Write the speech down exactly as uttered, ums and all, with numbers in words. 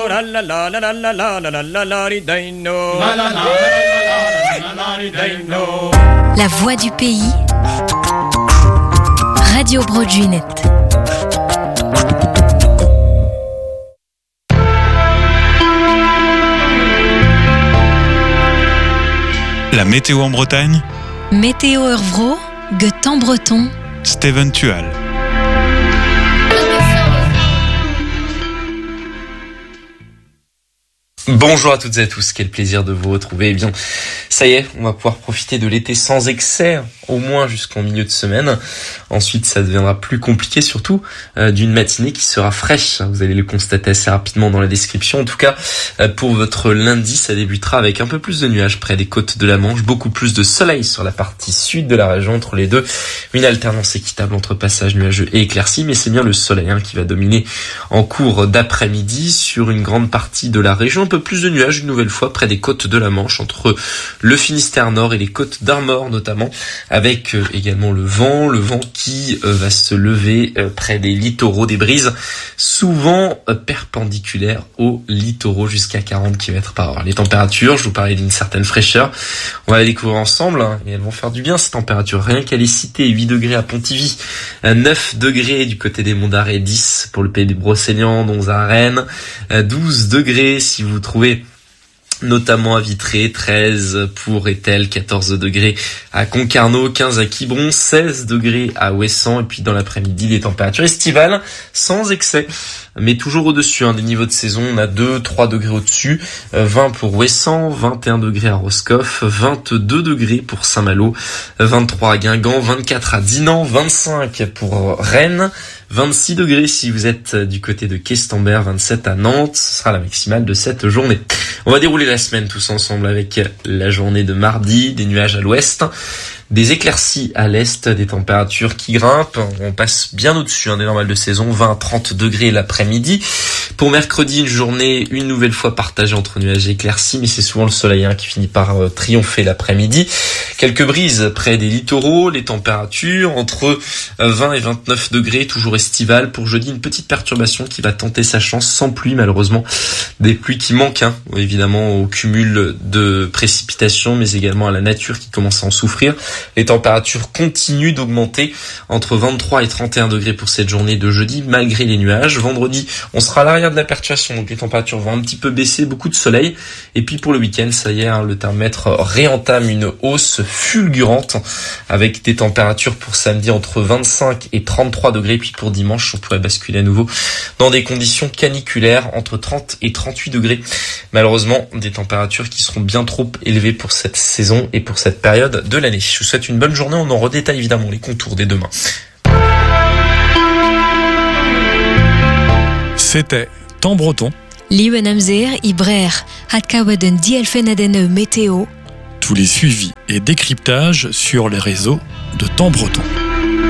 La voix du pays, Radio Broadway. La météo en Bretagne, Météo Eurvro, Guetan Breton, Steven Tual. Bonjour à toutes et à tous, quel plaisir de vous retrouver. Eh bien, ça y est, on va pouvoir profiter de l'été sans excès, au moins jusqu'en milieu de semaine. Ensuite, ça deviendra plus compliqué, surtout euh, d'une matinée qui sera fraîche. Vous allez le constater assez rapidement dans la description. En tout cas, euh, pour votre lundi, ça débutera avec un peu plus de nuages près des côtes de la Manche, beaucoup plus de soleil sur la partie sud de la région entre les deux. Une alternance équitable entre passages nuageux et éclaircis, mais c'est bien le soleil hein, qui va dominer en cours d'après-midi sur une grande partie de la région. Un peu plus de nuages une nouvelle fois près des côtes de la Manche, entre le Finistère Nord et les côtes d'Armor notamment, avec euh, également le vent, le vent qui euh, va se lever euh, près des littoraux, des brises souvent euh, perpendiculaires aux littoraux jusqu'à quarante kilomètres par heure. Les températures, je vous parlais d'une certaine fraîcheur, on va les découvrir ensemble hein, et elles vont faire du bien ces températures. Rien qu'à les citer, huit degrés à Pontivy, neuf degrés du côté des Monts d'Arrée, dix pour le pays des Brocéliande, onze à Rennes, douze degrés si vous trouvez notamment à Vitré, treize pour Etel, quatorze degrés à Concarneau, quinze à Quiberon, seize degrés à Ouessant, et puis dans l'après-midi, des températures estivales sans excès, mais toujours au-dessus hein, des niveaux de saison. On a deux trois degrés au-dessus, vingt pour Ouessant, vingt et un degrés à Roscoff, vingt-deux degrés pour Saint-Malo, vingt-trois à Guingamp, vingt-quatre à Dinan, vingt-cinq pour Rennes, vingt-six degrés si vous êtes du côté de Questembert, vingt-sept à Nantes, ce sera la maximale de cette journée. On va dérouler la semaine tous ensemble avec la journée de mardi, des nuages à l'ouest, des éclaircies à l'est, des températures qui grimpent. On passe bien au-dessus hein, des normales de saison, vingt à trente degrés l'après-midi. Pour mercredi, une journée une nouvelle fois partagée entre nuages et éclaircies, mais c'est souvent le soleil hein, qui finit par euh, triompher l'après-midi. Quelques brises près des littoraux, les températures entre vingt et vingt-neuf degrés, toujours estivales. Pour jeudi, une petite perturbation qui va tenter sa chance sans pluie malheureusement. Des pluies qui manquent hein, évidemment au cumul de précipitations, mais également à la nature qui commence à en souffrir. Les températures continuent d'augmenter entre vingt-trois et trente et un degrés pour cette journée de jeudi, malgré les nuages. Vendredi, on sera à l'arrière de la perturbation, donc les températures vont un petit peu baisser, beaucoup de soleil. Et puis pour le week-end, ça y est, hein, le thermomètre réentame une hausse fulgurante, avec des températures pour samedi entre vingt-cinq et trente-trois degrés. Puis pour dimanche, on pourrait basculer à nouveau dans des conditions caniculaires, entre trente et trente-huit degrés. Malheureusement, des températures qui seront bien trop élevées pour cette saison et pour cette période de l'année. Je vous souhaite une bonne journée, on en redétaille évidemment les contours dès demain. C'était Temps Breton. Liewen Amzer, Ibrer, Hadkawaden Dielfenadene Météo. Tous les suivis et décryptages sur les réseaux de Temps Breton.